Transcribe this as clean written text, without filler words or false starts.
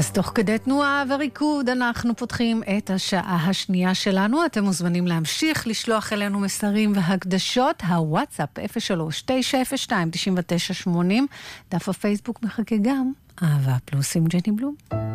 אז תוך כדי תנועה וריקוד אנחנו פותחים את השעה השנייה שלנו. אתם מוזמנים להמשיך לשלוח אלינו מסרים והקדשות. הוואטסאפ 03-902-9980. דף הפייסבוק מחכה גם אהבה פלוס עם ג'ני בלום.